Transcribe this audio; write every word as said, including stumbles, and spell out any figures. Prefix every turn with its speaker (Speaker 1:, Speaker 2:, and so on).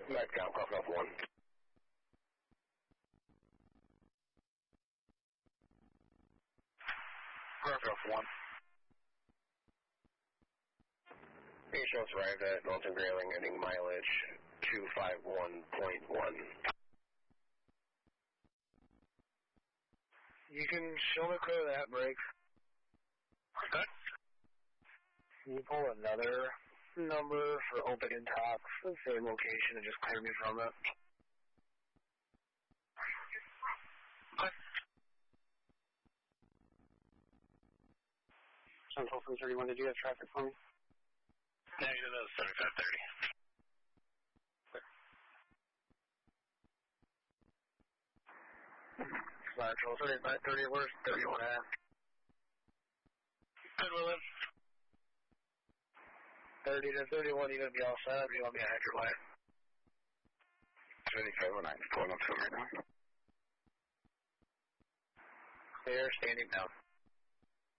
Speaker 1: Metcalf, Puff one. Puff one. Patients arrived at Milton Grayling, ending mileage two five one point one.
Speaker 2: You can show me clear that break.
Speaker 1: Okay.
Speaker 2: Can you pull another number for open and top for the same location and just clear me from it?
Speaker 1: Okay.
Speaker 2: Central three thirty-one, did you have traffic for me?
Speaker 1: Negative, that was seventy-five thirty.
Speaker 2: Central thirty-five thirty, where's thirty-one at?
Speaker 1: Good, William.
Speaker 2: thirty to thirty-one, you gonna be all set, or you want me to head your way?
Speaker 1: seventy-five oh nine, pulling up to him right now.
Speaker 2: Clear, standing down.